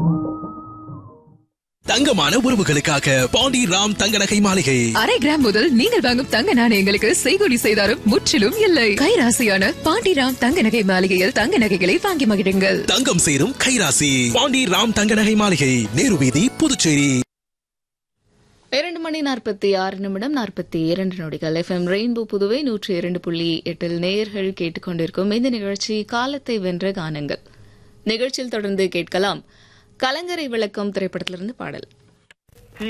தங்கமான உறவுகளுக்காக பாண்டி ராம் தங்க நகை மாளிகை. அரை கிராம் முதல் நீங்கள் வாங்கும் தங்க நாணயங்களுக்கு செய்கூலி செய்தாரும் முற்றிலும் இல்லை. கைராசியான பாண்டி ராம் தங்க நகை மாளிகையில் தங்க நகைகளை வாங்கி மகிழுங்கள். தங்கம் சேரும் கைராசி பாண்டி ராம் தங்க நகை மாளிகை, நேரு வீதி, புதுச்சேரி. 2 மணி 46 நிமிடம் 42 நொடிகள். FM ரெயின்போ புதுவை 102.8 நேயர்கள் கேட்டுக்கொண்டிருக்கும் இந்த நிகழ்ச்சி காலத்தை வென்ற கானங்கள். நிகழ்ச்சியில் தொடர்ந்து கேட்கலாம் கலங்கரை விளக்கம் திரைப்படத்திலிருந்து பாடல்.